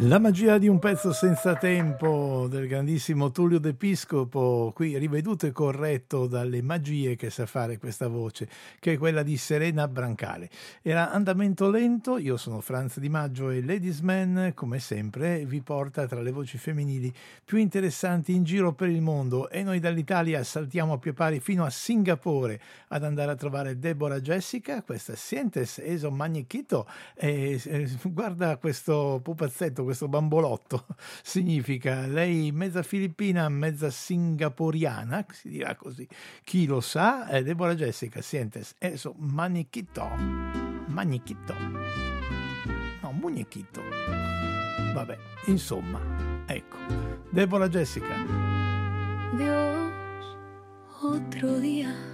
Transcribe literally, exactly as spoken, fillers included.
La magia di un pezzo senza tempo del grandissimo Tullio De Piscopo, qui riveduto e corretto dalle magie che sa fare questa voce, che è quella di Serena Brancale. Era Andamento lento, io sono Franz Di Maggio e Ladies Man, come sempre, vi porta tra le voci femminili più interessanti in giro per il mondo, e noi dall'Italia saltiamo a più pari fino a Singapore ad andare a trovare Deborah Jessica. Questa Sientes eso magniquito, e, e guarda questo pupazzetto, questo bambolotto, significa lei mezza filippina, mezza singaporiana, si dirà così, chi lo sa. È Deborah Jessica, Sientes eso magniquito, magniquito, no, muñequito, vabbè, insomma, ecco, Deborah Jessica. Dios, otro día